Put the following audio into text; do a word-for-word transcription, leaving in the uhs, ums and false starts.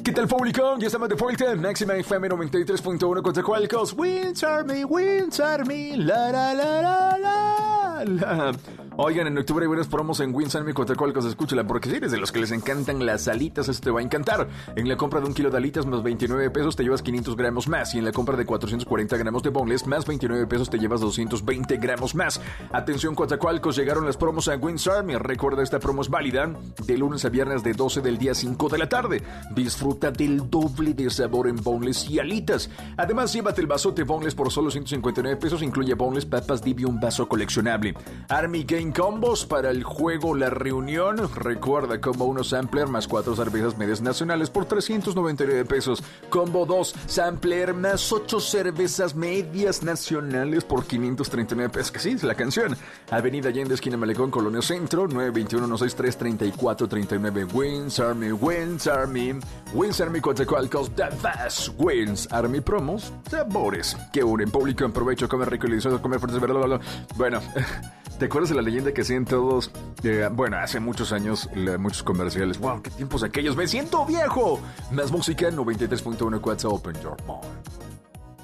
¿Qué tal, público? Ya estamos de vuelta en Máxima F M noventa y tres punto uno contra Cualcos. Wins Army, Wins Army, la la la la la la. Oigan, en octubre hay buenas promos en Wins Army contra Cualcos. Escúchala, porque si eres de los que les encantan las alitas, eso te va a encantar. En la compra de un kilo de alitas más veintinueve pesos te llevas quinientos gramos más. Y en la compra de cuatrocientos cuarenta gramos de boneless más veintinueve pesos te llevas doscientos veinte gramos más. Atención, Coatzacoalcos, llegaron las promos a Wins Army. Recuerda, esta promo es válida de lunes a viernes de doce del día cinco de la tarde. Disfruta del doble de sabor en boneless y alitas. Además, llévate el vasote boneless por solo ciento cincuenta y nueve pesos. Incluye boneless, papas, div y un vaso coleccionable. Army Game Combos para el juego La Reunión. Recuerda, combo uno sampler más cuatro cervezas medias nacionales por trescientos noventa y nueve pesos. Combo dos sampler más ocho cervezas medias nacionales por quinientos treinta y nueve pesos. Que sí, es la canción. Avenida Allende, esquina Malecón, Colonia Centro, nueve veintiuno, uno sesenta y tres, treinta y cuatro treinta y nueve. Wins Army, Wins Army, Wins Army Coatzacoalcos, The Best Wins Army Promos, sabores que unen. Público en provecho, comer rico y delicioso, comer fuertes, bla, bla, bla. Bueno, ¿te acuerdas de la leyenda que hacían todos? Eh, bueno, hace muchos años, la, muchos comerciales. ¡Wow! ¡Qué tiempos aquellos! ¡Me siento viejo! Más música, noventa y tres punto uno Quatza, Open Your Mind.